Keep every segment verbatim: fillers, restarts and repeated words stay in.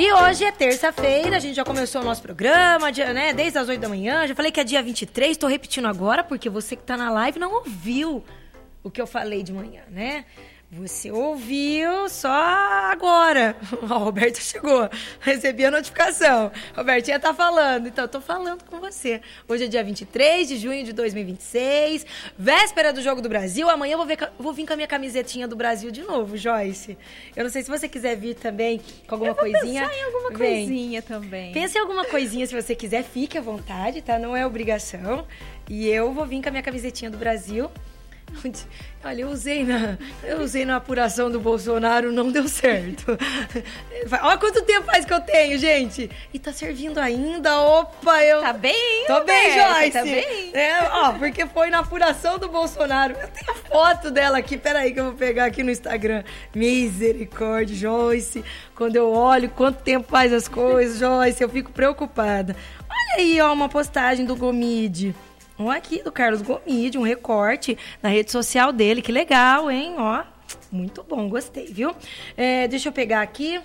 E hoje é terça-feira, a gente já começou o nosso programa, né? Desde as oito da manhã. Já falei que é dia vinte e três, tô repetindo agora, porque você que tá na live não ouviu o que eu falei de manhã, né? Você ouviu só agora. Ó, o Roberto chegou. Recebi a notificação. Robertinha tá falando. Então, eu tô falando com você. Hoje é dia vinte e três de junho de dois mil e vinte e seis. Véspera do Jogo do Brasil. Amanhã eu vou, ver, vou vir com a minha camisetinha do Brasil de novo, Joyce. Eu não sei se você quiser vir também com alguma eu vou coisinha. Pensar em alguma Vem. coisinha também. Pense em alguma coisinha se você quiser. Fique à vontade, tá? Não é obrigação. E eu vou vir com a minha camisetinha do Brasil. Olha, eu usei na, eu usei na apuração do Bolsonaro, não deu certo. Olha quanto tempo faz que eu tenho, gente. E tá servindo ainda, opa, eu... Tá bem, Tô bem, Joyce. Tá bem. É, ó, porque foi na apuração do Bolsonaro. Eu tenho a foto dela aqui, peraí que eu vou pegar aqui no Instagram. Misericórdia, Joyce. Quando eu olho quanto tempo faz as coisas, Joyce, eu fico preocupada. Olha aí, ó, uma postagem do Gomide. Um aqui do Carlos Gomide, um recorte na rede social dele. Que legal, hein? Ó, muito bom, gostei, viu? É, deixa eu pegar aqui.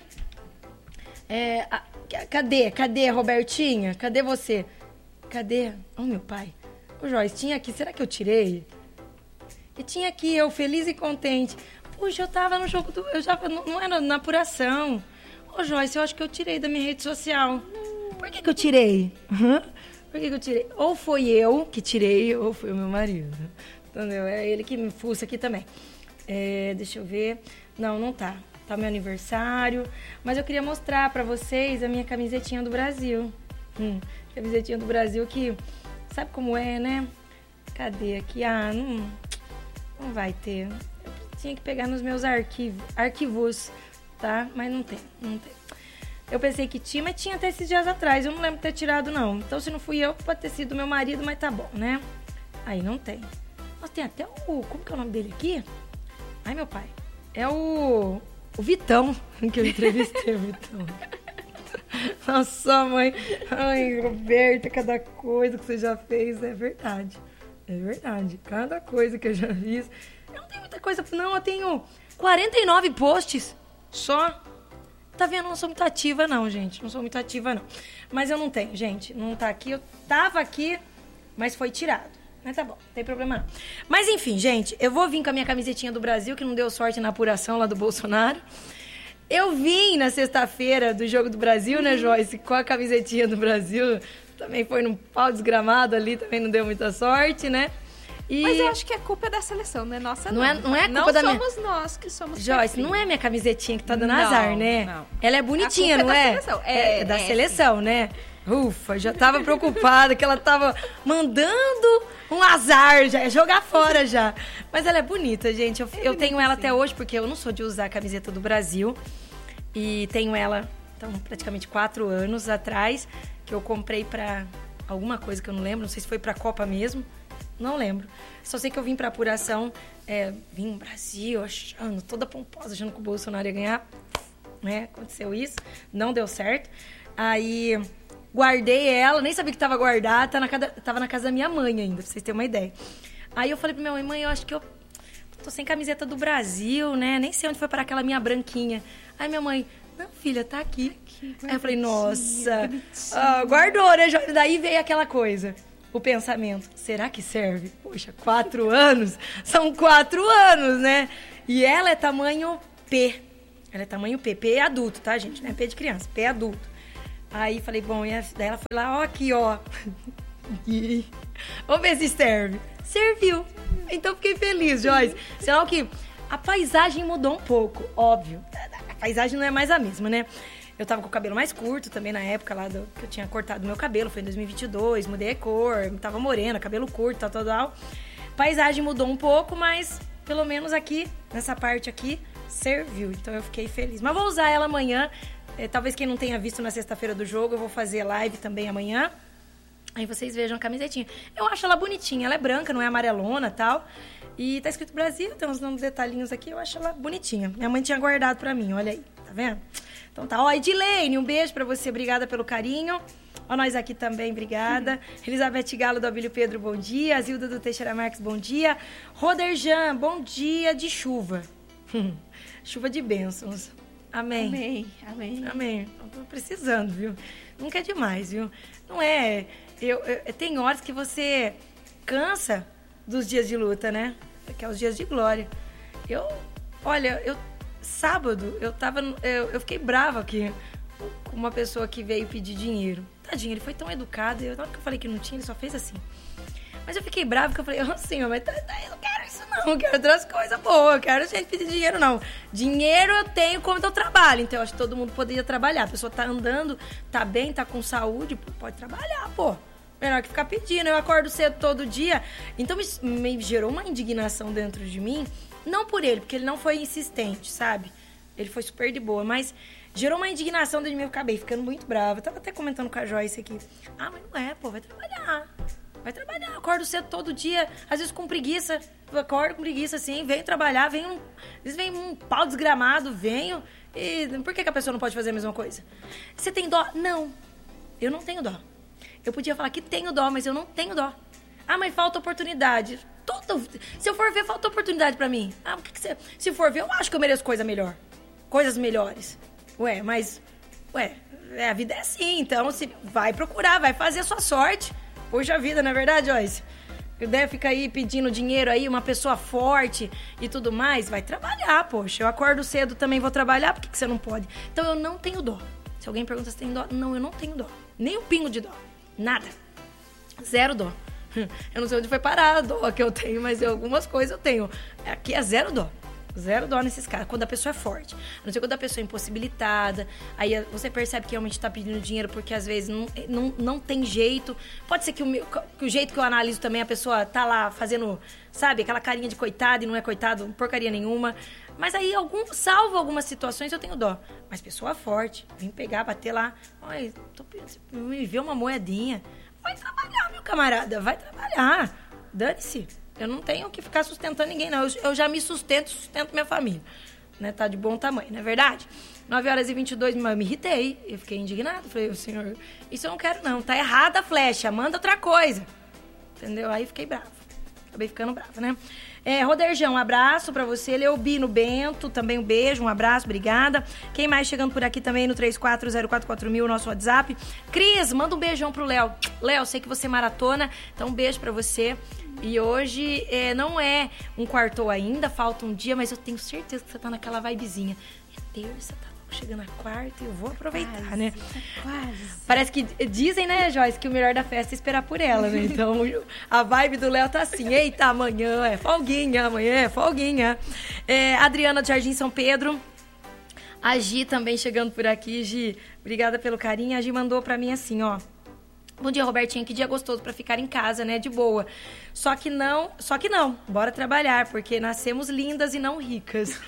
É, a, cadê? Cadê, Robertinha? Cadê você? Cadê? Oh, meu pai. Ô, Joyce, tinha aqui. Será que eu tirei? E tinha aqui, eu feliz e contente. Puxa, eu tava no jogo do... Eu já, não, não era na apuração. Ô, Joyce, eu acho que eu tirei da minha rede social. Por que que eu tirei? Uhum. Por que que eu tirei? Ou foi eu que tirei, ou foi o meu marido. Entendeu? É ele que me fuça aqui também. É, deixa eu ver. Não, não tá. Tá meu aniversário. Mas eu queria mostrar pra vocês a minha camisetinha do Brasil. Hum, camisetinha do Brasil que... Sabe como é, né? Cadê aqui? Ah, não... Não vai ter. Eu tinha que pegar nos meus arquivos, arquivos, tá? Mas não tem, não tem. Eu pensei que tinha, mas tinha até esses dias atrás. Eu não lembro de ter tirado, não. Então, se não fui eu, pode ter sido meu marido, mas tá bom, né? Aí não tem. Nossa, tem até o... Como que é o nome dele aqui? Ai, meu pai. É o... O Vitão, que eu entrevistei o Vitão. Nossa, mãe. Ai, Roberta, cada coisa que você já fez é verdade. É verdade. Cada coisa que eu já fiz. Eu não tenho muita coisa, não. Eu tenho quarenta e nove posts só. Tá vendo? Eu não sou muito ativa, não, gente. Não sou muito ativa, não. Mas eu não tenho, gente. Não tá aqui. Eu tava aqui, mas foi tirado. Mas tá bom, não tem problema não. Mas enfim, gente, eu vou vir com a minha camisetinha do Brasil, que não deu sorte na apuração lá do Bolsonaro. Eu vim na sexta-feira do Jogo do Brasil, né, Joyce? Com a camisetinha do Brasil. Também foi num pau desgramado ali, também não deu muita sorte, né? E... Mas eu acho que a culpa é da seleção, não é nossa, não. Não é, não é culpa não da minha... Não somos nós que somos Joyce, perfeitos. não é minha camisetinha que tá dando não, azar, né? Não. Ela é bonitinha, não é? Da seleção. É, É, é da é, seleção, né? Ufa, já tava preocupada que ela tava mandando um azar, já ia jogar fora já. Mas ela é bonita, gente. Eu, eu tenho ela até hoje, porque eu não sou de usar a camiseta do Brasil. E tenho ela, então, praticamente quatro anos atrás, que eu comprei pra alguma coisa que eu não lembro. Não sei se foi pra Copa mesmo. Não lembro. Só sei que eu vim pra apuração, é, vim no Brasil, achando, toda pomposa, achando que o Bolsonaro ia ganhar. Né? Aconteceu isso, não deu certo. Aí guardei ela, nem sabia que tava guardada, tá na casa, tava na casa da minha mãe ainda, pra vocês terem uma ideia. Aí eu falei pra minha mãe, mãe, eu acho que eu tô sem camiseta do Brasil, né? Nem sei onde foi parar aquela minha branquinha. Aí minha mãe, não, filha, tá aqui. aqui Aí eu falei, nossa, ah, guardou, né? Daí veio aquela coisa. O pensamento, será que serve? Poxa, quatro anos? São quatro anos, né? E ela é tamanho P. Ela é tamanho P. P é adulto, tá, gente? Não é P de criança, P é adulto. Aí falei, bom, e daí ela foi lá, ó, aqui, ó. E... Vamos ver se serve. Serviu. Então fiquei feliz, Joyce. Sinal que a paisagem mudou um pouco, óbvio. A paisagem não é mais a mesma, né? Eu tava com o cabelo mais curto também na época lá do, que eu tinha cortado meu cabelo. Foi em dois mil e vinte e dois, mudei a cor, tava morena, cabelo curto, tal, tal, tal. Paisagem mudou um pouco, mas pelo menos aqui, nessa parte aqui, serviu. Então eu fiquei feliz. Mas vou usar ela amanhã. É, talvez quem não tenha visto na sexta-feira do jogo, eu vou fazer live também amanhã. Aí vocês vejam a camisetinha. Eu acho ela bonitinha, ela é branca, não é amarelona e tal. E tá escrito Brasil, tem uns detalhinhos aqui, eu acho ela bonitinha. Minha mãe tinha guardado pra mim, olha aí, tá vendo? Então tá, ó, Edilene, um beijo pra você, obrigada pelo carinho. Ó, nós aqui também, obrigada. Uhum. Elizabeth Galo do Abílio Pedro, bom dia. Zilda do Teixeira Marques, bom dia. Roderjan, bom dia de chuva. Chuva de bênçãos. Amém. Amém, amém. Amém. Eu tô precisando, viu? Nunca é demais, viu? Não é... Eu, eu, tem horas que você cansa dos dias de luta, né? Que é os dias de glória. Eu... Olha, eu... Sábado, eu tava... Eu, eu fiquei brava aqui com uma pessoa que veio pedir dinheiro. Tadinho, ele foi tão educado. Eu, na hora que eu falei que não tinha, ele só fez assim. Mas eu fiquei brava porque eu falei, oh, senhor, mas tá, tá, eu não quero isso não, eu quero outras coisas boas, eu quero gente pedir dinheiro não. Dinheiro eu tenho como eu trabalho, então eu acho que todo mundo poderia trabalhar. A pessoa tá andando, tá bem, tá com saúde, pode trabalhar, pô. Melhor que ficar pedindo, eu acordo cedo todo dia. Então me, me gerou uma indignação dentro de mim, não por ele, porque ele não foi insistente, sabe? Ele foi super de boa, mas gerou uma indignação dentro de mim, eu acabei ficando muito brava. Eu tava até comentando com a Joyce aqui. Ah, mas não é, pô, vai trabalhar. Vai trabalhar, acordo cedo todo dia, às vezes com preguiça, eu acordo com preguiça assim, venho trabalhar, vem um, às vezes vem um pau desgramado, venho, e por que, que a pessoa não pode fazer a mesma coisa? Você tem dó? Não, eu não tenho dó. Eu podia falar que tenho dó, mas eu não tenho dó. Ah, mas falta oportunidade. Todo, se eu for ver, falta oportunidade pra mim. Ah, o que, que você... Se for ver, eu acho que eu mereço coisa melhor, coisas melhores. Ué, mas, ué, a vida é assim, então você vai procurar, vai fazer a sua sorte. Poxa vida, não é verdade, Joyce? Eu deve ficar aí pedindo dinheiro aí, uma pessoa forte e tudo mais. Vai trabalhar, poxa. Eu acordo cedo, também vou trabalhar, por que, que você não pode? Então eu não tenho dó. Se alguém pergunta se tem dó, não, eu não tenho dó. Nem um pingo de dó. Nada. Zero dó. Eu não sei onde foi parar a dó que eu tenho, mas algumas coisas eu tenho. Aqui é zero dó. Zero dó nesses casos, quando a pessoa é forte. A não ser quando a pessoa é impossibilitada. Aí você percebe que realmente tá pedindo dinheiro porque às vezes não, não, não tem jeito. Pode ser que o, meu, que o jeito que eu analiso também, a pessoa tá lá fazendo, sabe, aquela carinha de coitado e não é coitado, porcaria nenhuma. Mas aí, algum, salvo algumas situações, eu tenho dó. Mas pessoa forte, vem pegar, bater lá. Olha, tô, me vê uma moedinha. Vai trabalhar, meu camarada, vai trabalhar. Dane-se. Eu não tenho que ficar sustentando ninguém, não. Eu, eu já me sustento, sustento minha família. Né? Tá de bom tamanho, não é verdade? nove horas e vinte e dois, mas eu me irritei. Eu fiquei indignado. Falei, senhor, isso eu não quero, não. Tá errada a flecha, manda outra coisa. Entendeu? Aí fiquei brava. Acabei ficando brava, né? É, Roderjão, um abraço pra você. Leobino Bento, também um beijo, um abraço, obrigada. Quem mais chegando por aqui também no três quatro zero quatro quatro mil, nosso WhatsApp. Cris, manda um beijão pro Léo. Léo, sei que você maratona, então um beijo pra você. E hoje é, não é um quartou ainda, falta um dia, mas eu tenho certeza que você tá naquela vibezinha. É terça, tá chegando a quarta e eu vou aproveitar, quase, né? Quase. Parece que dizem, né, Joyce, que o melhor da festa é esperar por ela, né? Então, a vibe do Léo tá assim, eita, amanhã é folguinha, amanhã é folguinha. É, Adriana do Jardim São Pedro. A Gi também chegando por aqui. Gi, obrigada pelo carinho. A Gi mandou pra mim assim, ó. Bom dia, Robertinha, que dia gostoso pra ficar em casa, né, de boa. Só que não, só que não, bora trabalhar, porque nascemos lindas e não ricas.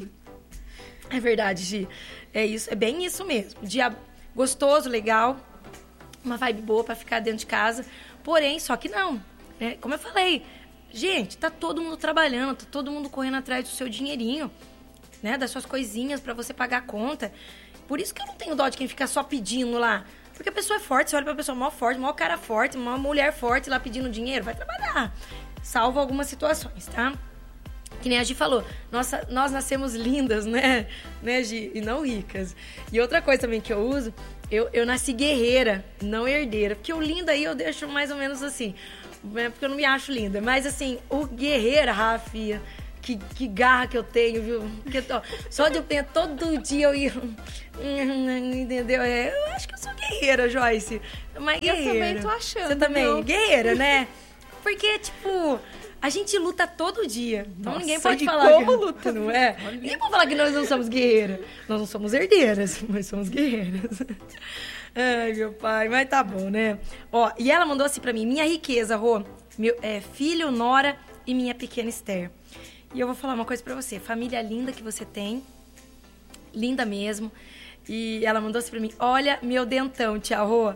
É verdade, Gi. É isso, é bem isso mesmo. Dia gostoso, legal, uma vibe boa pra ficar dentro de casa. Porém, só que não. Né? Como eu falei, gente, tá todo mundo trabalhando, tá todo mundo correndo atrás do seu dinheirinho, né? Das suas coisinhas pra você pagar a conta. Por isso que eu não tenho dó de quem fica só pedindo lá. Porque a pessoa é forte, você olha pra pessoa mó forte, mó cara forte, uma mulher forte lá pedindo dinheiro, vai trabalhar. Salvo algumas situações, tá? Que nem a Gi falou, nossa, nós nascemos lindas, né? Né, Gi? E não ricas. E outra coisa também que eu uso, eu, eu nasci guerreira, não herdeira. Porque o linda aí eu deixo mais ou menos assim, né? Porque eu não me acho linda. Mas assim, o guerreira, Rafa, que, que garra que eu tenho, viu? Porque, ó, só de eu ter todo dia eu ir... Entendeu? Eu acho que eu sou guerreira, Joyce. Mas guerreira. Eu também tô achando. Você também? Não. Guerreira, né? Porque, tipo... A gente luta todo dia. Então Nossa, ninguém pode e falar como que... luta, não é? Ninguém pode falar que nós não somos guerreiras. Nós não somos herdeiras, mas somos guerreiras. Ai, meu pai. Mas tá bom, né? Ó, e ela mandou assim pra mim. Minha riqueza, Rô. Meu é, filho, nora e minha pequena Esther. E eu vou falar uma coisa pra você. Família linda que você tem. Linda mesmo. E ela mandou assim pra mim. Olha meu dentão, tia Rô.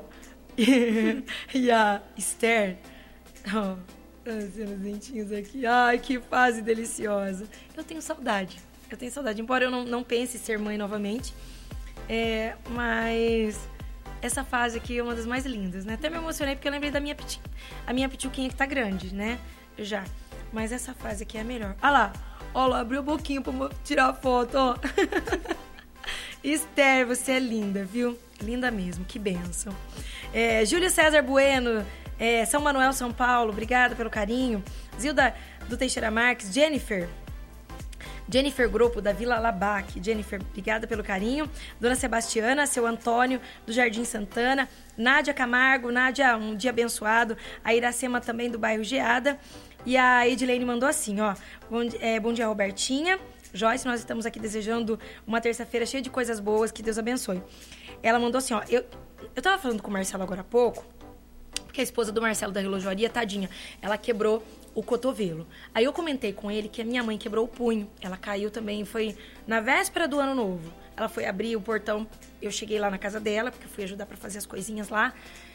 E a Esther... Oh, os dentinhos aqui. Ai, que fase deliciosa. Eu tenho saudade. Eu tenho saudade. Embora eu não, não pense em ser mãe novamente. É, mas essa fase aqui é uma das mais lindas, né? Até me emocionei porque eu lembrei da minha piti, a minha pituquinha que tá grande, né? Já. Mas essa fase aqui é a melhor. Olha lá. Olha lá, abriu a boquinha pra tirar a foto, ó. Esther, você é linda, viu? Linda mesmo, que bênção. É, Júlio César Bueno, é, São Manuel, São Paulo, obrigada pelo carinho. Zilda do Teixeira Marques, Jennifer... Jennifer Grupo, da Vila Labac. Jennifer, obrigada pelo carinho. Dona Sebastiana, seu Antônio, do Jardim Santana. Nádia Camargo, Nádia, um dia abençoado. A Iracema também, do bairro Geada. E a Edilene mandou assim, ó. Bom, é, bom dia, Robertinha. Joyce, nós estamos aqui desejando uma terça-feira cheia de coisas boas. Que Deus abençoe. Ela mandou assim, ó. Eu, eu tava falando com o Marcelo agora há pouco. Porque a esposa do Marcelo da relojoaria, tadinha, ela quebrou o cotovelo. Aí eu comentei com ele que a minha mãe quebrou o punho. Ela caiu também, foi na véspera do ano novo. Ela foi abrir o portão, eu cheguei lá na casa dela, porque eu fui ajudar pra fazer as coisinhas lá.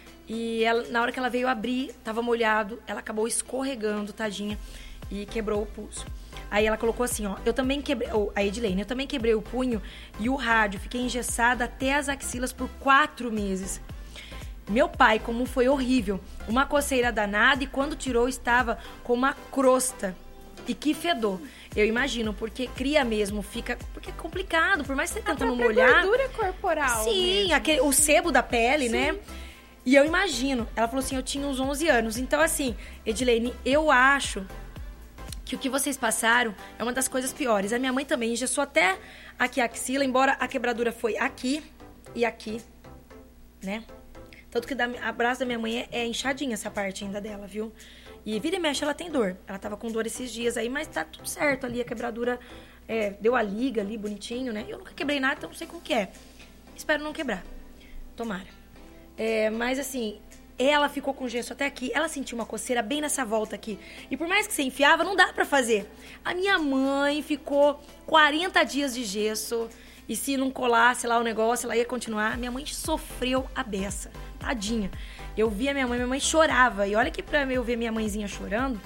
E ela, na hora que ela veio abrir, tava molhado, ela acabou escorregando, tadinha, e quebrou o pulso. Aí ela colocou assim, ó, eu também quebrei, oh, a Edilene, eu também quebrei o punho e o rádio, fiquei engessada até as axilas por quatro meses. Meu pai, como foi horrível. Uma coceira danada e quando tirou estava com uma crosta. E que fedor. Eu imagino, porque cria mesmo, fica... Porque é complicado, por mais que você tenta não molhar... A gordura corporal Sim, aquele, o sebo da pele, sim, né? E eu imagino. Ela falou assim, eu tinha uns onze anos. Então, assim, Edilene, eu acho que o que vocês passaram é uma das coisas piores. A minha mãe também engessou até aqui a axila, embora a quebradura foi aqui e aqui, né? Tanto que o braço da minha mãe é, é inchadinha essa parte ainda dela, viu? E vira e mexe, ela tem dor. Ela tava com dor esses dias aí, mas tá tudo certo ali. A quebradura é, deu a liga ali, bonitinho, né? Eu nunca quebrei nada, então não sei como que é. Espero não quebrar. Tomara. É, mas assim, ela ficou com gesso até aqui. Ela sentiu uma coceira bem nessa volta aqui. E por mais que você enfiava, não dá pra fazer. A minha mãe ficou quarenta dias de gesso. E se não colasse lá o negócio, ela ia continuar. Minha mãe sofreu a beça. Tadinha. Eu via minha mãe, minha mãe chorava. E olha que pra eu ver minha mãezinha chorando,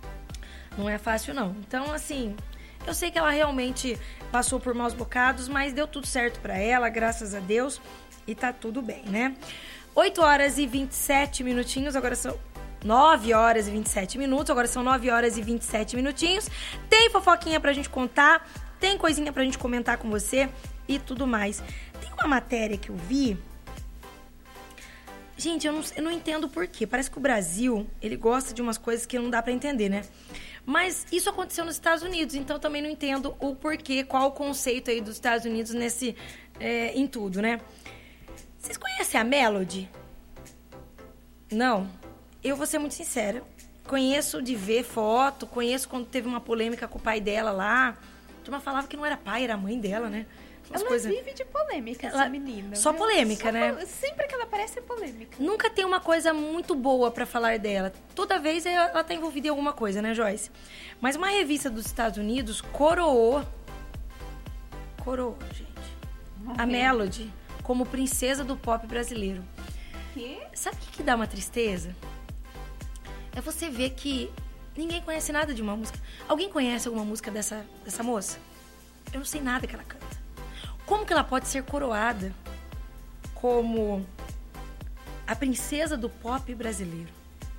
não é fácil, não. Então, assim, eu sei que ela realmente passou por maus bocados, mas deu tudo certo pra ela, graças a Deus. E tá tudo bem, né? oito horas e vinte e sete minutinhos, agora são... nove horas e vinte e sete minutos, agora são nove horas e vinte e sete minutinhos. Tem fofoquinha pra gente contar, tem coisinha pra gente comentar com você e tudo mais. Tem uma matéria que eu vi... Gente, eu não, eu não entendo por quê. Parece que o Brasil, ele gosta de umas coisas que não dá pra entender, né? Mas isso aconteceu nos Estados Unidos, então eu também não entendo o porquê, qual o conceito aí dos Estados Unidos nesse, é, em tudo, né? Vocês conhecem a Melody? Não? Eu vou ser muito sincera. Conheço de ver foto, conheço quando teve uma polêmica com o pai dela lá. A turma falava que não era pai, era mãe dela, né? Umas ela coisas... vive de polêmica, ela... essa menina. Só viu? polêmica, Só né? Pol... Sempre que ela aparece é polêmica. Nunca tem uma coisa muito boa pra falar dela. Toda vez ela tá envolvida em alguma coisa, né, Joyce? Mas uma revista dos Estados Unidos coroou... Coroou, gente. A Melody como princesa do pop brasileiro. Que? Sabe o que, que dá uma tristeza? É você ver que ninguém conhece nada de uma música. Alguém conhece alguma música dessa, dessa moça? Eu não sei nada que ela canta. Como que ela pode ser coroada como a princesa do pop brasileiro?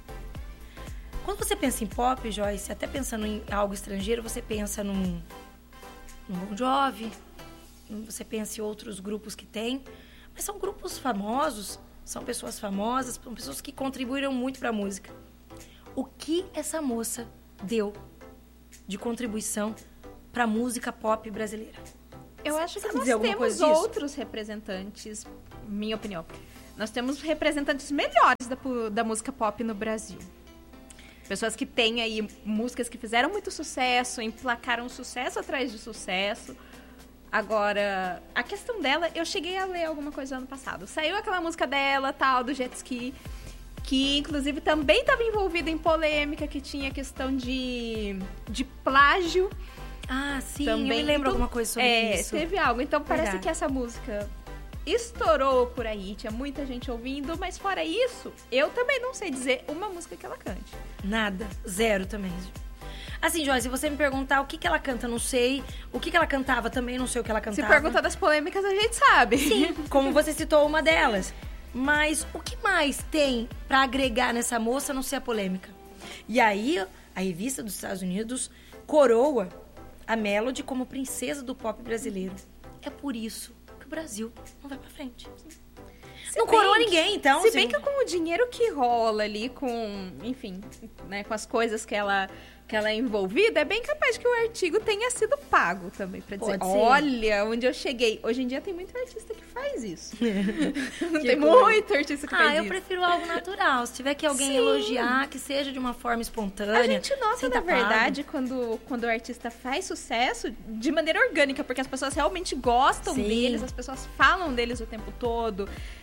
Quando você pensa em pop, Joyce, até pensando em algo estrangeiro, você pensa num, num Bon Jovi, você pensa em outros grupos que tem, mas são grupos famosos, são pessoas famosas, são pessoas que contribuíram muito para a música. O que essa moça deu de contribuição para a música pop brasileira? Eu acho que Sabe nós dizer alguma temos coisa disso? outros representantes, minha opinião. Nós temos representantes melhores da, da música pop no Brasil. Pessoas que têm aí músicas que fizeram muito sucesso, emplacaram sucesso atrás de sucesso. Agora, a questão dela, eu cheguei a ler alguma coisa ano passado. Saiu aquela música dela, tal, do Jet Ski, que inclusive também estava envolvida em polêmica, que tinha questão de, de plágio. Ah, sim, também. Eu me lembro então, alguma coisa sobre é, isso. Teve algo. Então, parece Verdade. que essa música estourou por aí, tinha muita gente ouvindo, mas fora isso, eu também não sei dizer uma música que ela cante. Nada, zero também. Assim, Joyce, se você me perguntar o que, que ela canta, não sei. O que, que ela cantava, também não sei o que ela cantava. Se perguntar das polêmicas, a gente sabe. Sim, como você citou uma delas. Mas o que mais tem pra agregar nessa moça a não ser a polêmica? E aí, a revista dos Estados Unidos coroa a Melody como princesa do pop brasileiro. É por isso que o Brasil não vai pra frente. Se não bem coroa que- ninguém, então. Se assim, bem que com o dinheiro que rola ali, com, enfim, né, com as coisas que ela, que ela é envolvida, é bem capaz que o artigo tenha sido pago também, pra dizer, Pode ser. olha onde eu cheguei. Hoje em dia tem muito artista que faz isso. Não tem coisa. muito artista que Ah, faz eu isso. prefiro algo natural. Se tiver que alguém Sim. elogiar, que seja de uma forma espontânea. A gente nota, sem na tá pago. verdade, quando, quando o artista faz sucesso de maneira orgânica, porque as pessoas realmente gostam Sim. deles, as pessoas falam deles o tempo todo.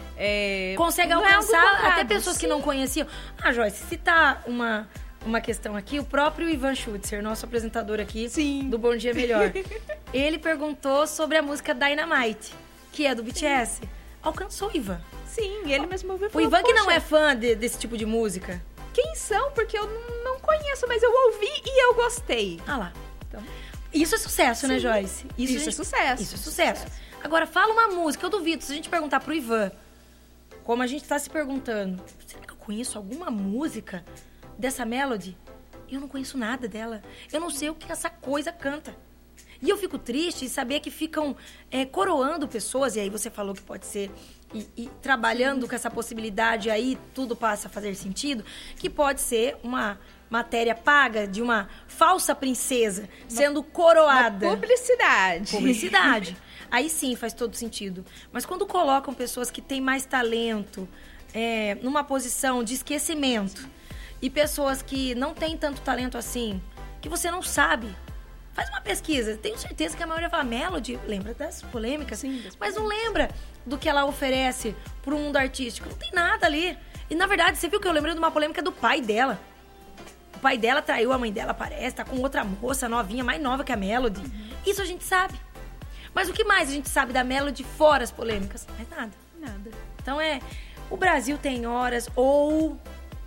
É, Consegue não é algo alcançar comprado, até pessoas que sim. não conheciam. Ah, Joyce, citar uma, uma questão aqui, o próprio Ivan Schutzer, nosso apresentador aqui Sim. do Bom Dia Melhor, ele perguntou sobre a música Dynamite, que é do B T S. Alcançou o Ivan. Sim, ele mesmo ouviu e O falou, Ivan que não "Poxa, é fã de- desse tipo de música. quem são? Porque eu não- não conheço, mas eu ouvi e eu gostei." Ah lá. Então, Isso é sucesso, né, Sim. Joyce? Isso a é gente- sucesso. Isso é sucesso. Agora, fala uma música, eu duvido, se a gente perguntar pro Ivan, como a gente tá se perguntando, será que eu conheço alguma música dessa Melody? Eu não conheço nada dela. Eu não sei o que essa coisa canta. E eu fico triste em saber que ficam é, coroando pessoas, e aí você falou que pode ser, e, e trabalhando com essa possibilidade, aí tudo passa a fazer sentido, que pode ser uma matéria paga de uma falsa princesa sendo coroada. uma publicidade. Publicidade. Aí sim faz todo sentido. Mas quando colocam pessoas que têm mais talento é, numa posição de esquecimento e pessoas que não têm tanto talento assim, que você não sabe, faz uma pesquisa. Tenho certeza que a maioria fala, Melody, lembra das polêmicas? Sim, das mas não lembra do que ela oferece pro mundo artístico. Não tem nada ali. E na verdade, você viu que eu lembrei de uma polêmica do pai dela. O pai dela traiu a mãe dela, parece, tá com outra moça novinha, mais nova que a Melody. Uhum. Isso a gente sabe. Mas o que mais a gente sabe da Melody fora as polêmicas? Mais nada. Nada. Então é, o Brasil tem horas ou...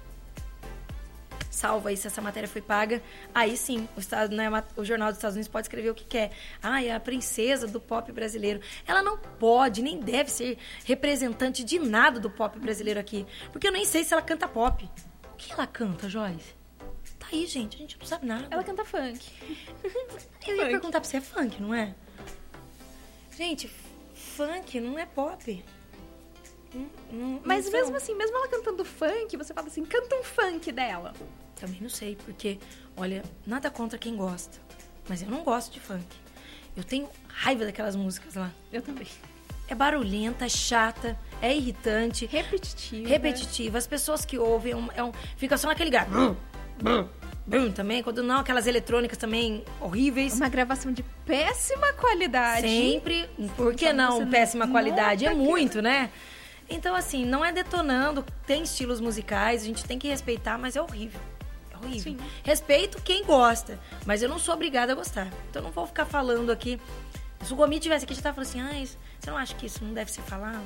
Salva aí se essa matéria foi paga. Aí sim, o, Estado, né, o Jornal dos Estados Unidos pode escrever o que quer. Ah, é a princesa do pop brasileiro. Ela não pode, nem deve ser representante de nada do pop brasileiro aqui. Porque eu nem sei se ela canta pop. O que ela canta, Joyce? Tá aí, gente, a gente não sabe nada. Ela canta funk. Eu ia Funk. perguntar pra você, é funk, não é? Gente, f- funk não é pop. Não- não- Mas não mesmo são. assim, mesmo ela cantando funk, você fala assim, canta um funk dela. Também não sei, porque, olha, nada contra quem gosta. Mas eu não gosto de funk. Eu tenho raiva daquelas músicas lá. Eu também. É barulhenta, é chata, é irritante, Repetitiva. repetitiva. As pessoas que ouvem, é um, é um- fica só naquele gato. Brum, brum, brum também. Quando não, aquelas eletrônicas também horríveis. Uma gravação de péssima qualidade. Sempre. Por que Só não você não péssima qualidade? É nota que- muito, né? Então, assim, não é detonando. Tem estilos musicais, a gente tem que respeitar, mas é horrível. É horrível. Sim. Respeito quem gosta, mas eu não sou obrigada a gostar. Então, eu não vou ficar falando aqui. Se o Gomi tivesse aqui, já tava falando assim, ah, isso- você não acha que isso não deve ser falado?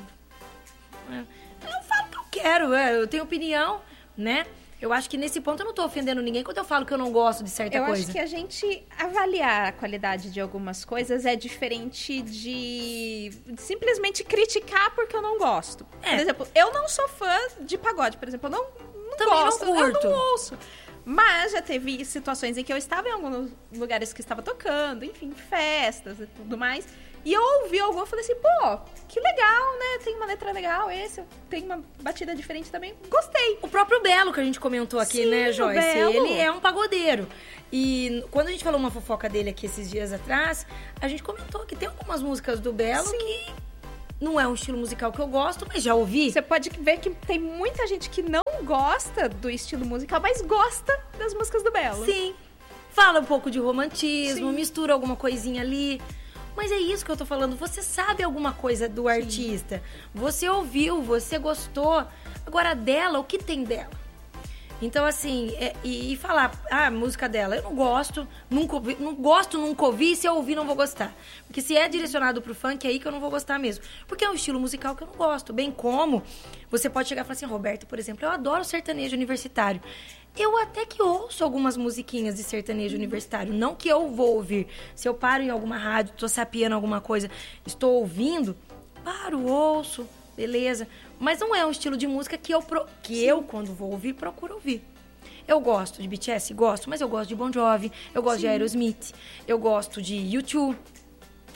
É. Eu falo o que eu quero, é, eu tenho opinião, né? Eu acho que nesse ponto eu não tô ofendendo ninguém quando eu falo que eu não gosto de certa Eu coisa. acho que a gente avaliar a qualidade de algumas coisas é diferente de simplesmente criticar porque eu não gosto. É. Por exemplo, eu não sou fã de pagode, por exemplo, eu não, não Também não gosto, curto. eu não ouço. Mas já teve situações em que eu estava em alguns lugares que estava tocando, enfim, festas e tudo mais. E eu ouvi algo e falei assim, pô, que legal, né? Tem uma letra legal, esse, tem uma batida diferente também. Gostei. O próprio Belo, que a gente comentou aqui, Sim, né, o Joyce? Belo. Ele é um pagodeiro. E quando a gente falou uma fofoca dele aqui esses dias atrás, a gente comentou que tem algumas músicas do Belo Sim. que não é um estilo musical que eu gosto, mas já ouvi. Você pode ver que tem muita gente que não gosta do estilo musical, mas gosta das músicas do Belo. Sim. Fala um pouco de romantismo, Sim. mistura alguma coisinha ali. Mas é isso que eu tô falando. Você sabe alguma coisa do artista. Você ouviu, você gostou. Agora, dela, o que tem dela? Então, assim, é- e, e falar, ah, a música dela, eu não gosto, nunca ouvi, não gosto, nunca ouvi, se eu ouvir, não vou gostar. Porque se é direcionado pro funk, é aí que eu não vou gostar mesmo. Porque é um estilo musical que eu não gosto. Bem como você pode chegar e falar assim, Roberto, por exemplo, eu adoro sertanejo universitário. Eu até que ouço algumas musiquinhas de sertanejo universitário. Não que eu vou ouvir. Se eu paro em alguma rádio, tô sapeando alguma coisa, estou ouvindo, paro, ouço, beleza. Mas não é um estilo de música que eu, pro... que eu quando vou ouvir, procuro ouvir. Eu gosto de B T S, gosto, mas eu gosto de Bon Jovi, eu gosto Sim. de Aerosmith, eu gosto de U dois,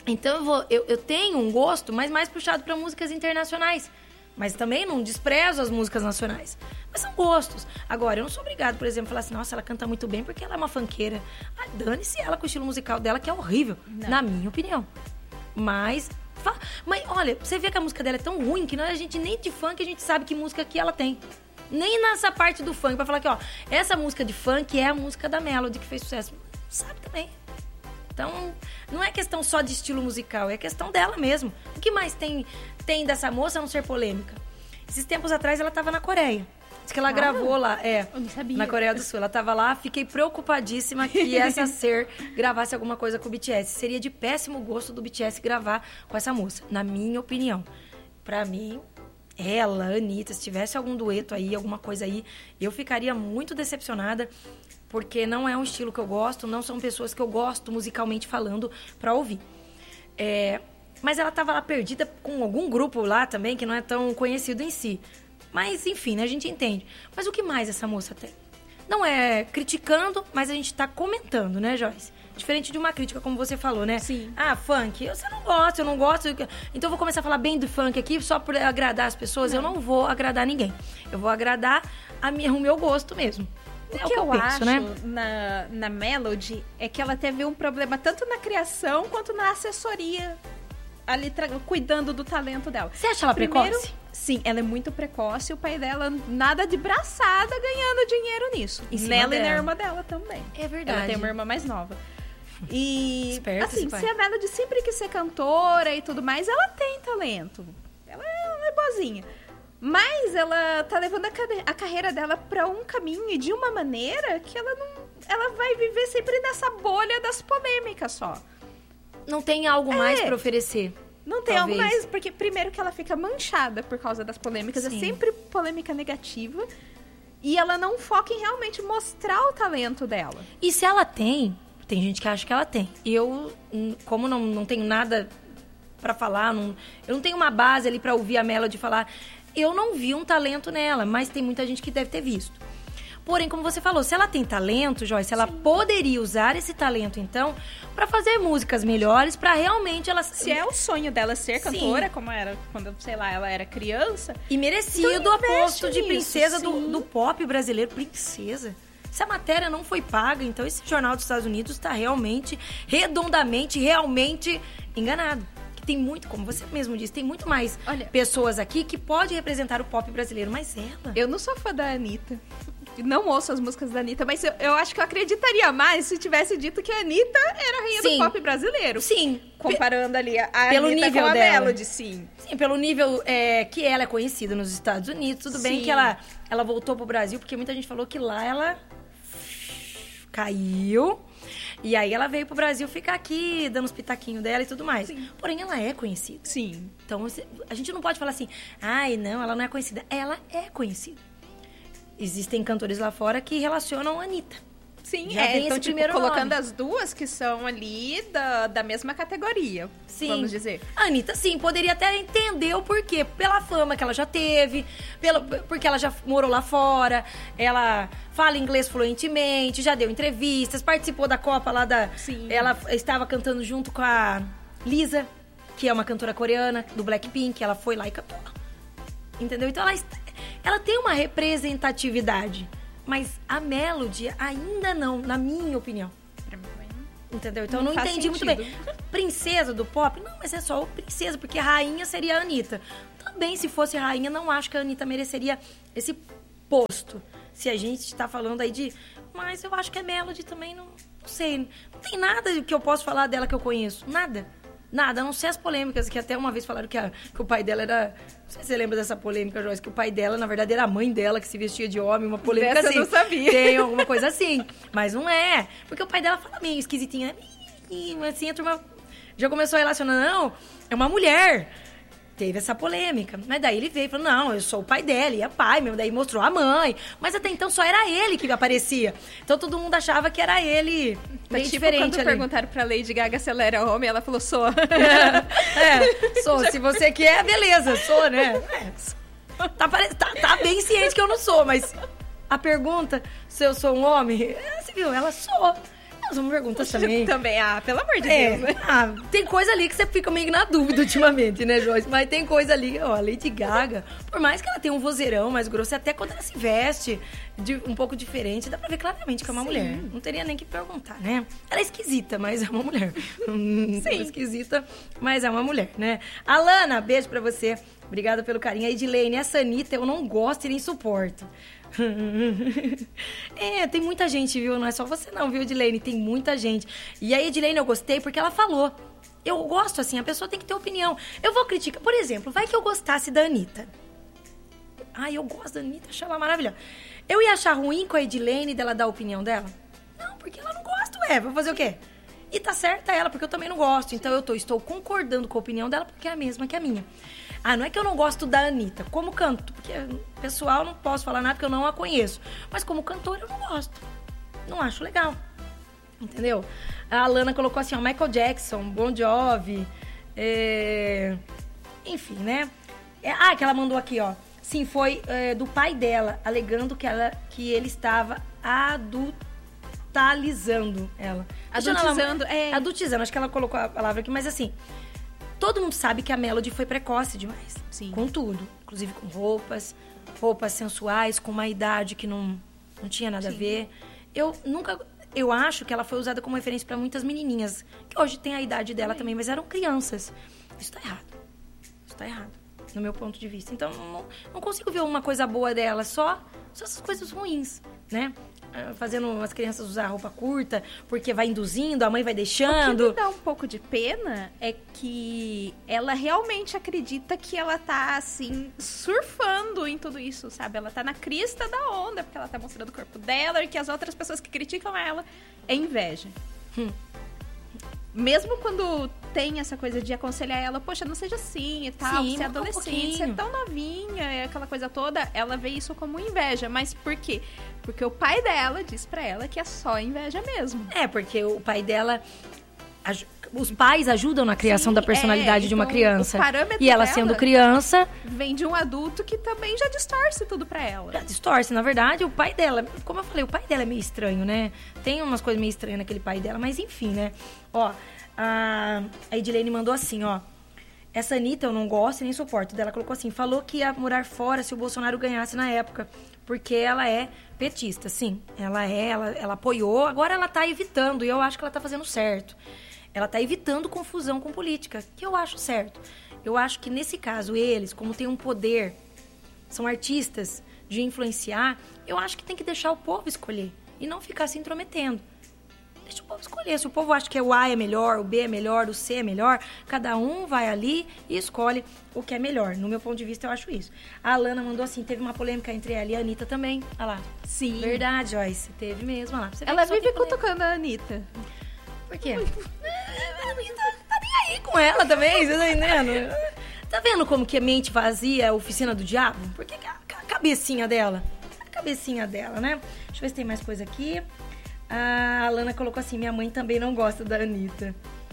Então eu, vou, eu, eu tenho um gosto, mas mais puxado para músicas internacionais. Mas também não desprezo as músicas nacionais. Mas são gostos. Agora, eu não sou obrigado, por exemplo, a falar assim, nossa, ela canta muito bem porque ela é uma funkeira. Ah, dane-se ela com o estilo musical dela, que é horrível, não. Na minha opinião. Mas, mas, olha, você vê que a música dela é tão ruim que não é a gente nem de funk a gente sabe que música que ela tem. Nem nessa parte do funk, pra falar que, ó, essa música de funk é a música da Melody que fez sucesso. Sabe também. Então, não é questão só de estilo musical, é questão dela mesmo. O que mais tem, tem dessa moça a não ser polêmica? Esses tempos atrás ela estava na Coreia. Diz que ela ah, gravou lá, é, eu não sabia. Na Coreia do Sul. Ela estava lá, fiquei preocupadíssima que essa ser gravasse alguma coisa com o B T S. Seria de péssimo gosto do B T S gravar com essa moça, na minha opinião. Pra mim, ela, a Anitta, se tivesse algum dueto aí, alguma coisa aí, eu ficaria muito decepcionada. Porque não é um estilo que eu gosto, não são pessoas que eu gosto musicalmente falando pra ouvir. É, mas ela tava lá perdida com algum grupo lá também, que não é tão conhecido em si. Mas, enfim, né, a gente entende. Mas o que mais essa moça tem? Não é criticando, mas a gente tá comentando, né, Joyce? Diferente de uma crítica, como você falou, né? Sim. Ah, funk, você não gosta, eu não gosto. Então eu vou começar a falar bem do funk aqui só por agradar as pessoas. Não. Eu não vou agradar ninguém. Eu vou agradar a minha, o meu gosto mesmo. O é que, o que eu, eu penso, acho, né? na, na Melody é que ela teve um problema tanto na criação quanto na assessoria, ali cuidando do talento dela. Você acha ela Primeiro, precoce? Sim, ela é muito precoce. O pai dela, nada de braçada, ganhando dinheiro nisso. Nela e na irmã dela também. É verdade. Ela tem uma irmã mais nova. E, Esperto, assim, se a Melody sempre quis ser cantora e tudo mais, ela tem talento. Ela é, ela é boazinha. Mas ela tá levando a, a carreira dela pra um caminho e de uma maneira que ela não... Ela vai viver sempre nessa bolha das polêmicas só. Não tem algo é. mais pra oferecer. Não tem talvez. algo mais, porque primeiro que ela fica manchada por causa das polêmicas. Sim. É sempre polêmica negativa. E ela não foca em realmente mostrar o talento dela. E se ela tem... Tem gente que acha que ela tem. E eu, como não, não tenho nada pra falar, não, eu não tenho uma base ali pra ouvir a Melody falar... Eu não vi um talento nela, mas tem muita gente que deve ter visto. Porém, como você falou, se ela tem talento, Joyce, ela Sim. poderia usar esse talento, então, pra fazer músicas melhores, pra realmente ela... Se é o sonho dela ser cantora, Sim. como era quando, sei lá, ela era criança... E merecido então a posto de princesa do, do pop brasileiro. Princesa? Se a matéria não foi paga, então esse jornal dos Estados Unidos está realmente, redondamente, realmente enganado. Tem muito, como você mesmo disse, tem muito mais Olha, pessoas aqui que pode representar o pop brasileiro, mas ela... Eu não sou fã da Anitta, não ouço as músicas da Anitta, mas eu, eu acho que eu acreditaria mais se tivesse dito que a Anitta era a rainha sim. do pop brasileiro. Sim. Comparando ali a pelo Anitta nível com a dela. Melody, sim. Sim, pelo nível é, que ela é conhecida nos Estados Unidos, tudo sim. bem que ela, ela voltou pro Brasil, porque muita gente falou que lá ela caiu... E aí ela veio pro Brasil ficar aqui, dando os pitaquinhos dela e tudo mais. Sim. Porém, ela é conhecida. Sim. Então, a gente não pode falar assim, ai, não, ela não é conhecida. Ela é conhecida. Existem cantores lá fora que relacionam a Anitta. Sim, Já é, então, tipo, colocando nome. As duas que são ali da, da mesma categoria, sim. vamos dizer. A Anitta, sim, poderia até entender o porquê. Pela fama que ela já teve, pelo, porque ela já morou lá fora, ela fala inglês fluentemente, já deu entrevistas, participou da Copa lá da... Sim. Ela estava cantando junto com a Lisa, que é uma cantora coreana, do Blackpink, ela foi lá e cantou. Entendeu? Então, ela, ela tem uma representatividade. Mas a Melody ainda não, na minha opinião. Entendeu? Então não eu não entendi sentido. muito bem. Princesa do pop? Não, mas é só princesa, porque rainha seria a Anitta. Também, se fosse rainha, não acho que a Anitta mereceria esse posto. Se a gente está falando aí de... Mas eu acho que a Melody também, não, não sei. Não tem nada que eu possa falar dela que eu conheço. Nada. Nada, a não ser as polêmicas, que até uma vez falaram que, a, que o pai dela era... Não sei se você lembra dessa polêmica, Joyce, que o pai dela, na verdade, era a mãe dela, que se vestia de homem, uma polêmica Dessa assim. eu não sabia. Tem alguma coisa assim, mas não é. Porque o pai dela fala meio esquisitinha. Assim, a turma já começou a relacionar, não, é uma mulher. Teve essa polêmica. Mas daí ele veio e falou, não, eu sou o pai dela, e é pai mesmo. Daí mostrou a mãe. Mas até então só era ele que aparecia. Então todo mundo achava que era ele bem tipo, diferente quando ali. Perguntaram pra Lady Gaga se ela era homem, ela falou, sou. É, sou. Se você quer, beleza, sou, né? É, tá, tá, tá bem ciente que eu não sou, mas a pergunta se eu sou um homem, você viu, ela sou. Não, são perguntas também. Também, ah, pelo amor de É, Deus. ah, tem coisa ali que você fica meio na dúvida ultimamente, né, Joyce? Mas tem coisa ali, ó, a Lady Gaga, por mais que ela tenha um vozeirão mais grosso, até quando ela se veste de, um pouco diferente, dá pra ver claramente que é uma Sim. mulher. Não teria nem que perguntar, né? Ela é esquisita, mas é uma mulher. Sim. Ela é esquisita, mas é uma mulher, né? Alana, beijo pra você. Obrigada pelo carinho. A Edilene, essa Anitta eu não gosto e nem suporto. É, tem muita gente, viu? Não é só você não, viu, Edilene? Tem muita gente. E a Edilene eu gostei porque ela falou. Eu gosto assim, a pessoa tem que ter opinião. Eu vou criticar, por exemplo, vai que eu gostasse da Anitta. Ai, eu gosto da Anitta, achei ela maravilhosa. Eu ia achar ruim com a Edilene dela dar a opinião dela? Não, porque ela não gosta, ué. Vou fazer o quê? E tá certa ela, porque eu também não gosto. Então eu tô, estou concordando com a opinião dela porque é a mesma que a minha. Ah, não é que eu não gosto da Anitta, como canto, porque pessoal não posso falar nada porque eu não a conheço. Mas como cantora eu não gosto. Não acho legal. Entendeu? A Alana colocou assim, ó, Michael Jackson, Bon Jovi, é... enfim, né? É... Ah, que ela mandou aqui, ó. Sim, foi é, do pai dela, alegando que, ela, que ele estava adultalizando ela. Adultizando, ela... é... Adultizando, acho que ela colocou a palavra aqui, mas assim... Todo mundo sabe que a Melody foi precoce demais. Sim. Com tudo. Inclusive com roupas, roupas sensuais, com uma idade que não, não tinha nada Sim. a ver. Eu nunca... Eu acho que ela foi usada como referência para muitas menininhas, que hoje tem a idade dela também, mas eram crianças. Isso tá errado. Isso tá errado, no meu ponto de vista. Então, não, não consigo ver uma coisa boa dela, só, só essas coisas ruins, né? Fazendo as crianças usar roupa curta, porque vai induzindo, a mãe vai deixando. O que me dá um pouco de pena é que ela realmente acredita que ela tá, assim, surfando em tudo isso, sabe? Ela tá na crista da onda, porque ela tá mostrando o corpo dela e que as outras pessoas que criticam ela é inveja. Hum. Mesmo quando tem essa coisa de aconselhar ela, poxa, não seja assim e tal, Sim, você é adolescente, você é tão novinha, aquela coisa toda, ela vê isso como inveja. Mas por quê? Porque o pai dela diz pra ela que é só inveja mesmo. É, porque o pai dela... Os pais ajudam na criação Sim, da personalidade é, de uma então, criança. O parâmetro e ela dela sendo criança... Vem de um adulto que também já distorce tudo pra ela. Já distorce. Na verdade, o pai dela... Como eu falei, o pai dela é meio estranho, né? Tem umas coisas meio estranhas naquele pai dela, mas enfim, né? Ó, a, a Edilene mandou assim, ó. Essa Anitta eu não gosto e nem suporto. Dela colocou assim, falou que ia morar fora se o Bolsonaro ganhasse na época. Porque ela é petista, sim. Ela é, ela, ela apoiou. Agora ela tá evitando e eu acho que ela tá fazendo certo. Ela tá evitando confusão com política, que eu acho certo. Eu acho que, nesse caso, eles, como têm um poder, são artistas de influenciar, eu acho que tem que deixar o povo escolher e não ficar se intrometendo. Deixa o povo escolher. Se o povo acha que o A é melhor, o B é melhor, o C é melhor, cada um vai ali e escolhe o que é melhor. No meu ponto de vista, eu acho isso. A Alana mandou assim, teve uma polêmica entre ela e a Anitta também. Olha lá. Sim. Verdade, Joyce. Teve mesmo. Olha lá. Você ela vive cutucando a Anitta. Por quê? A Anitta tá nem aí com ela também, você tá entendendo? Tá vendo como que a mente vazia é a oficina do diabo? Porque a, a cabecinha dela, a cabecinha dela, né? Deixa eu ver se tem mais coisa aqui. A Alana colocou assim, minha mãe também não gosta da Anitta.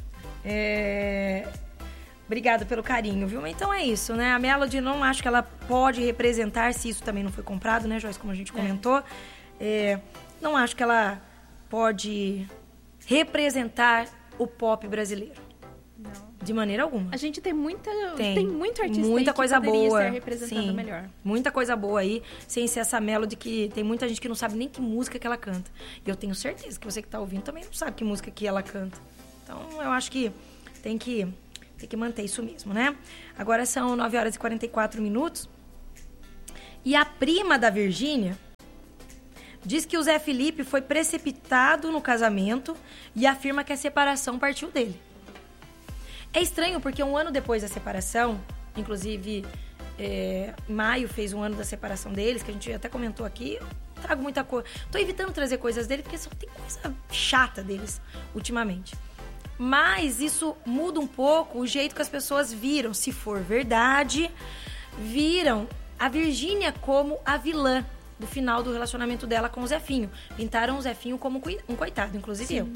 É... Obrigada pelo carinho, viu? Então é isso, né? A Melody, não acho que ela pode representar, se isso também não foi comprado, né, Joyce? Como a gente comentou. É... Não acho que ela pode representar o pop brasileiro. Não. De maneira alguma. A gente tem muita tem, tem muito artista muita aí coisa que poderia boa. estar representando Sim, melhor. Muita coisa boa aí, sem ser essa Melody que tem muita gente que não sabe nem que música que ela canta. E eu tenho certeza que você que tá ouvindo também não sabe que música que ela canta. Então, eu acho que tem que, tem que manter isso mesmo, né? Agora são nove horas e quarenta e quatro minutos. E a prima da Virgínia diz que o Zé Felipe foi precipitado no casamento e afirma que a separação partiu dele. É estranho porque um ano depois da separação, inclusive é, maio fez um ano da separação deles, que a gente até comentou aqui, eu trago muita coisa. Tô evitando trazer coisas dele porque só tem coisa chata deles ultimamente. Mas isso muda um pouco o jeito que as pessoas viram, se for verdade, viram a Virgínia como a vilã do final do relacionamento dela com o Zefinho. Pintaram o Zefinho como um coitado, inclusive Sim. eu.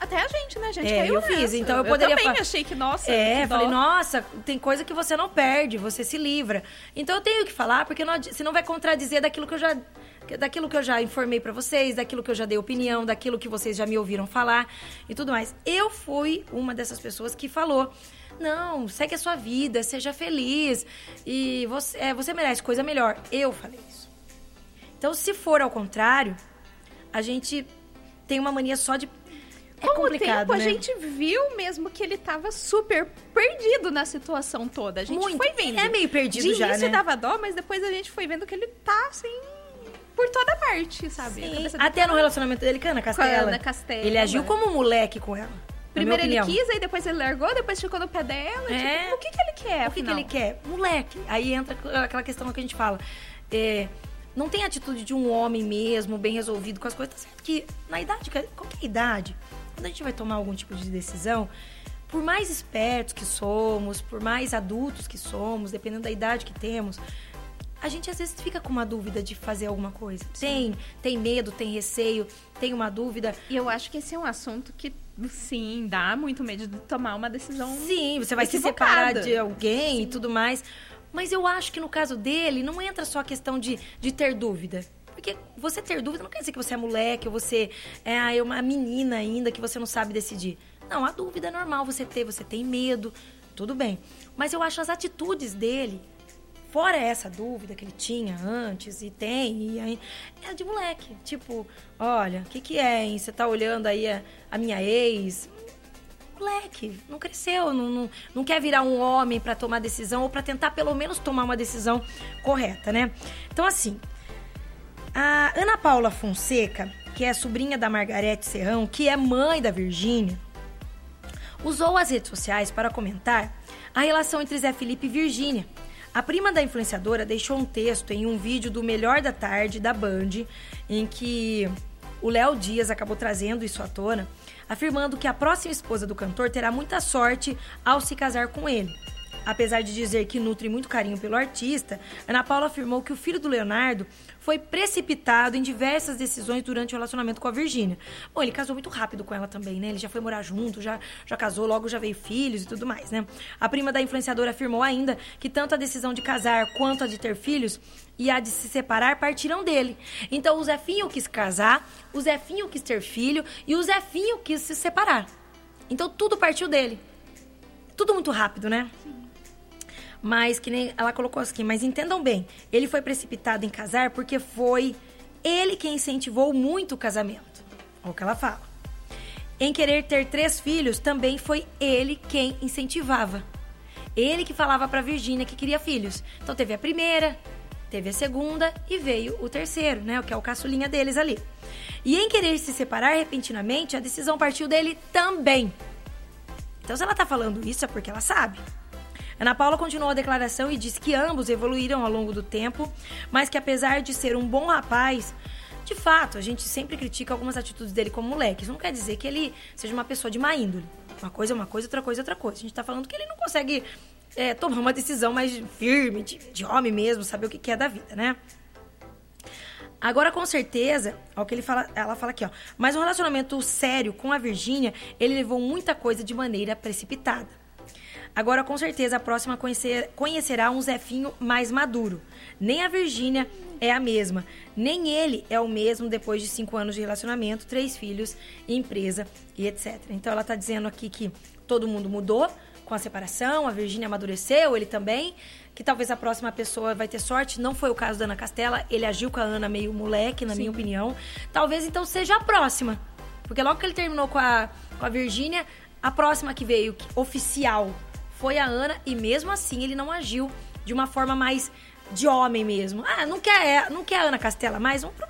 Até a gente, né? A gente É, caiu eu nessa. fiz, então eu poderia Eu também fa- achei que, nossa, É, que dó. falei, nossa, tem coisa que você não perde, você se livra. Então eu tenho que falar, porque não, adi- senão vai contradizer daquilo que eu já, daquilo que eu já informei pra vocês, daquilo que eu já dei opinião, daquilo que vocês já me ouviram falar e tudo mais. Eu fui uma dessas pessoas que falou, não, segue a sua vida, seja feliz e você, é, você merece coisa melhor. Eu falei isso. Então, se for ao contrário, a gente tem uma mania só de... É Com complicado, o tempo, né? a gente viu mesmo que ele tava super perdido na situação toda. A gente Muito. foi vendo. É meio perdido De já, início né? dava dó, mas depois a gente foi vendo que ele tá, assim, por toda parte, sabe? A Sim, cabeça dele até no relacionamento dele com a Ana Castela. Ana Castela. Ele agiu como um moleque com ela. Primeiro na minha ele opinião. quis, aí depois ele largou, depois ficou no pé dela. É. Tipo, o que, que ele quer, O que, que afinal? ele quer? Moleque. Aí entra aquela questão que a gente fala. É, não tem atitude de um homem mesmo, bem resolvido com as coisas. Tá certo que na idade, qualquer idade, quando a gente vai tomar algum tipo de decisão, por mais espertos que somos, por mais adultos que somos, dependendo da idade que temos, a gente às vezes fica com uma dúvida de fazer alguma coisa. Tem, tem medo, tem receio, tem uma dúvida. E eu acho que esse é um assunto que, sim, dá muito medo de tomar uma decisão. Sim, você vai se equivocada. separar de alguém Sim. e tudo mais. Mas eu acho que no caso dele, não entra só a questão de, de ter dúvida. Porque você ter dúvida não quer dizer que você é moleque ou você é uma menina ainda que você não sabe decidir. Não, a dúvida é normal você ter, você tem medo, tudo bem. Mas eu acho as atitudes dele, fora essa dúvida que ele tinha antes e tem, e aí, é de moleque. Tipo, olha, o que que é, hein? Você tá olhando aí a, a minha ex... Moleque, não cresceu, não, não, não quer virar um homem pra tomar decisão ou pra tentar pelo menos tomar uma decisão correta, né? Então, assim, a Ana Paula Fonseca, que é sobrinha da Margarete Serrão, que é mãe da Virgínia, usou as redes sociais para comentar a relação entre Zé Felipe e Virgínia. A prima da influenciadora deixou um texto em um vídeo do Melhor da Tarde, da Band, em que o Léo Dias acabou trazendo isso à tona, afirmando que a próxima esposa do cantor terá muita sorte ao se casar com ele. Apesar de dizer que nutre muito carinho pelo artista, Ana Paula afirmou que o filho do Leonardo foi precipitado em diversas decisões durante o relacionamento com a Virgínia. Bom, ele casou muito rápido com ela também, né? Ele já foi morar junto, já, já casou, logo já veio filhos e tudo mais, né? A prima da influenciadora afirmou ainda que tanto a decisão de casar quanto a de ter filhos e a de se separar partiram dele. Então o Zefinho quis casar, o Zefinho quis ter filho e o Zefinho quis se separar. Então tudo partiu dele. Tudo muito rápido, né? Mas, que nem ela colocou aqui, mas entendam bem, ele foi precipitado em casar porque foi ele quem incentivou muito o casamento. Olha o que ela fala. Em querer ter três filhos, também foi ele quem incentivava. Ele que falava pra Virgínia que queria filhos. Então teve a primeira, teve a segunda e veio o terceiro, né? O que é o caçulinha deles ali. E em querer se separar repentinamente, a decisão partiu dele também. Então se ela tá falando isso é porque ela sabe. Ana Paula continuou a declaração e disse que ambos evoluíram ao longo do tempo, mas que apesar de ser um bom rapaz, de fato, a gente sempre critica algumas atitudes dele como moleque. Isso não quer dizer que ele seja uma pessoa de má índole. Uma coisa é uma coisa, outra coisa é outra coisa. A gente tá falando que ele não consegue é, tomar uma decisão mais firme, de, de homem mesmo, saber o que é da vida, né? Agora, com certeza, ó, o que ele fala, ela fala aqui, ó. Mas um relacionamento sério com a Virgínia, ele levou muita coisa de maneira precipitada. Agora, com certeza, a próxima conhecer, conhecerá um Zefinho mais maduro. Nem a Virgínia é a mesma, nem ele é o mesmo depois de cinco anos de relacionamento, três filhos, empresa e etcétera. Então, ela tá dizendo aqui que todo mundo mudou com a separação, a Virgínia amadureceu, ele também, que talvez a próxima pessoa vai ter sorte. Não foi o caso da Ana Castela, ele agiu com a Ana meio moleque, na Sim. minha opinião. Talvez, então, seja a próxima, porque logo que ele terminou com a, com a Virgínia, a próxima que veio, oficial, foi a Ana, e mesmo assim ele não agiu de uma forma mais de homem mesmo. Ah, não quer, não quer a Ana Castela mais? Vamos pra